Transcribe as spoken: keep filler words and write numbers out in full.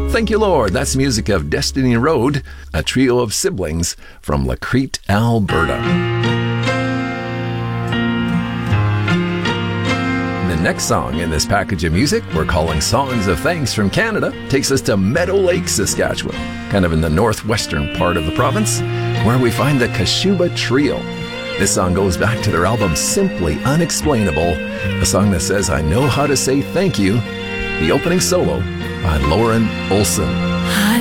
Thank you, Lord. That's music of Destiny Road, a trio of siblings from Lacrete, Alberta. The next song in this package of music we're calling Songs of Thanks from Canada takes us to Meadow Lake, Saskatchewan, kind of in the northwestern part of the province, where we find the Kashuba Trio. This song goes back to their album Simply Unexplainable, a song that says, I know how to say thank you, the opening solo by Lauren Olson.